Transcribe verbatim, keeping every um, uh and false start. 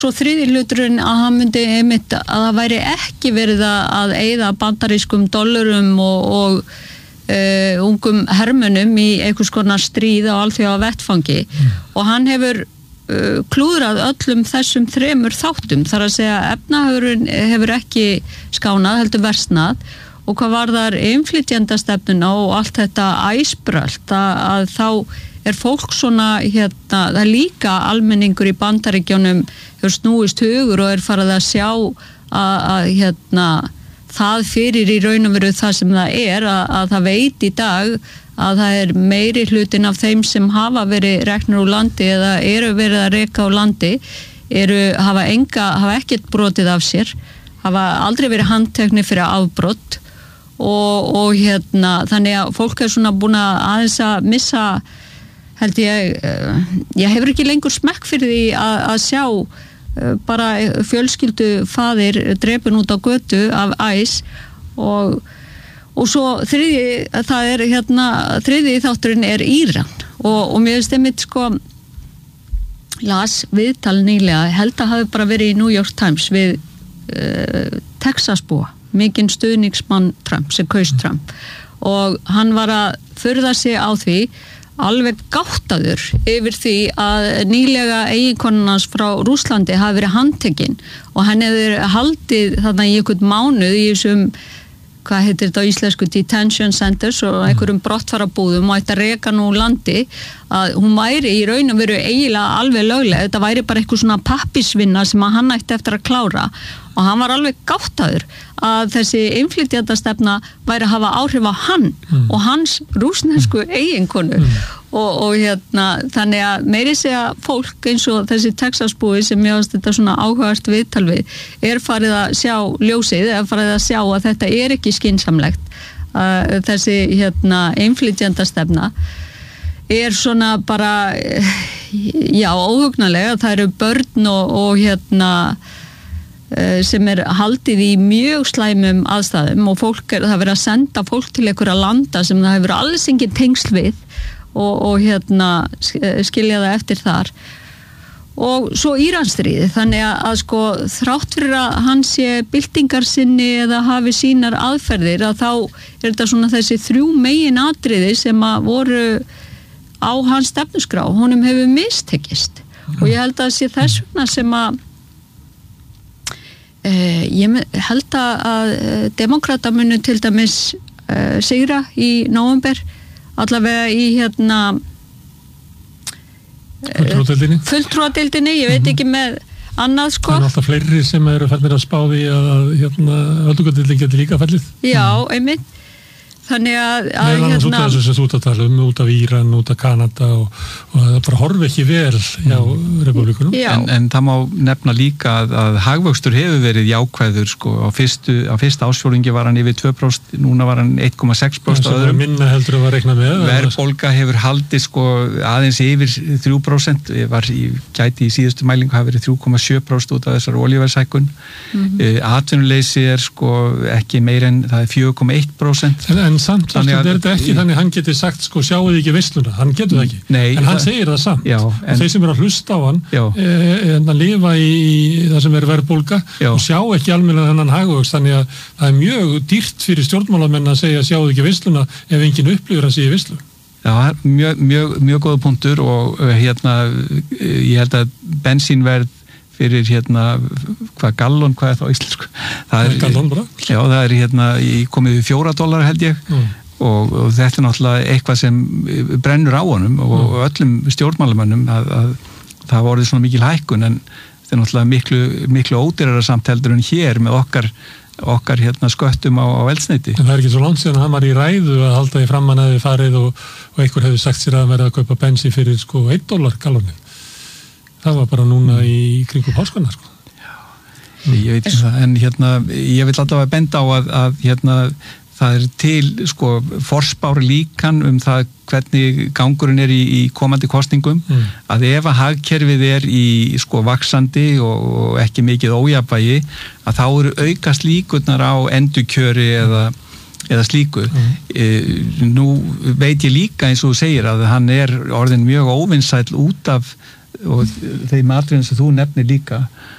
svo þriði hluturinn að hann myndi einmitt að það væri ekki verið að eyða bandarískum dollarum og, og uh, ungum hermönum í einhvers konar stríð á alþjóða vettfangi mm. og hann hefur uh, klúðrað öllum þessum þremur þáttum, þar að segja efnahagurinn hefur ekki skánað, heldur versnað og hvað varðar innflytjendastefnuna og allt þetta æsbrölt að, að þá er fólk svona, hérna, það er líka almenningur í Bandaríkjunum hefur snúist hugur og er farið að sjá að, að hérna, það fyrir í raun og veru það sem það er, að, að það veit í dag að það er meiri hlutin af þeim sem hafa verið reknir úr landi eða eru verið að reka úr landi, eru, hafa, enga, hafa ekkert brotið af sér, hafa aldrei verið handteknir fyrir afbrot og, og hérna, þannig að fólk er svona búin að aðeins að missa held ég, ég hefur ekki lengur smekk fyrir því að, að sjá bara fjölskyldu faðir drepin út á götu af æs og, og svo þriði, það er hérna, þriði þátturinn er Íran og, og mér finnst einmitt sko las viðtal nýlega, held að hafi bara verið í New York Times við uh, Texasbúa, mikinn stuðningsmann Trump sem kaus Trump og hann var að furða sig á því alveg gáttaður yfir því að nýlega eiginkonan hans frá Rússlandi hafi verið handtekinn og hann hefur haldið þarna í einhvern mánuð í þessum, hvað heitir þetta á íslensku, detention centers og einhverjum brottfarabúðum og ætti að reka nú landi, að hún væri í raun og veru eiginlega alveg lögleg, þetta væri bara eitthvað svona pappisvinna sem að hann ætti eftir að klára og hann var alveg gáttaður að þessi innflytjendastefna væri að hafa áhrif á hann mm. og hans rússnesku eiginkonu mm. og, og hérna þannig að meiri segja fólk eins og þessi Texasbúi sem ég ást þetta svona áhugavert viðtal við er farið að sjá ljósið, er farið að sjá að þetta er ekki skynsamlegt uh, þessi hérna innflytjendastefna er svona bara já, óhugnalega, það eru börn og, og hérna sem er haldið í mjög slæmum aðstæðum og fólk er, það verið að senda fólk til einhverja landa sem það hefur alls engin tengsl við og, og hérna skilja það eftir þar og svo Íransstríðið, þannig að, að sko þrátt fyrir að hann sé byltingarsinni eða hafi sínar aðferðir að þá er þetta svona þessi þrjú megin atriði sem að voru á hans stefnusgrá, honum hefur mistekist og ég held að sé þess vegna sem að Uh, ég held að demokrata munu til dæmis uh, sigra í nóvember allavega í hérna fulltrúadeildinni uh, fulltrúadeildinni, ég veit ekki með annað sko. Það er alltaf fleiri sem eru færðir að spá því að hérna öldungadeildin getur líka færðið. Já, einmitt. Þannig að, að hérna... Út af þessu sem þú út að tala um, út af Íran, út af Kanada og, og það bara horfi ekki vel hjá mm. republikunum. En, en það má nefna líka að, að hagvöxtur hefur verið jákvæður sko. Á, fyrstu, á fyrsta ásfjórðungi var hann yfir tvö prósent, núna var hann eitt komma sex prósent á öðrum. Minna heldur að var reiknað með. Verðbólga hefur haldið sko, aðeins yfir þrjú prósent, var í, gæti í síðustu mælingu hafi verið þrjú komma sjö prósent út af þessar olíuverðshækkun. Mm-hmm. uh, Atvinnuleysi er sko, ekki meir en það er fjögur komma eitt prósent. En, en samt þannig að þetta er ekki þannig hann getur sagt sko sjáuð ekki veisluna, hann getur það ekki Nei, en hann það, segir það samt já, og en, þeir sem eru að hlusta á hann e, en að lifa í, í það sem er verðbólga og sjá ekki almennilega þennan hagvöxt þannig að það er mjög dýrt fyrir stjórnmálamenn að segja sjáuð ekki veisluna ef enginn upplifir að segja veislu. Já, mjög, mjög, mjög góða punktur og hérna ég held að bensínverð fyrir hérna, hvað gallon, hvað er það á íslensku? Það er, gallon bara? Já, það er hérna, komið við fjóra dólar held ég mm. og, og þetta er náttúrulega eitthvað sem brennur á honum og, mm. og öllum stjórnmálamönnum að, að það voruð svona mikil hækkun en þetta er náttúrulega miklu, miklu ódýrara samt heldur en hér með okkar, okkar hérna sköttum á, á eldsneyti. En það er ekki svo langt síðan að hann var í ræðu að halda því fram hann hefði farið og, og einhver hefði sagt sér að verða að kaupa bensi fyrir sko einn dólar gallonið. Það var bara núna í kringum páskana sko. Já, ég veit ekki það, en hérna, ég vil alltaf að benda á að, að hérna, það er til sko forspár líkan um það hvernig gangurinn er í, í komandi kosningum, mm. að ef að hagkerfið er í sko vaxandi og, og ekki mikið ójafnvægi, að þá eru aukast líkurnar á endurkjöri eða eða slíku. Mm. E, nú veit ég líka eins og þú segir að hann er orðin mjög óvinsæll út af og þeim atriðin sem þú nefnir líka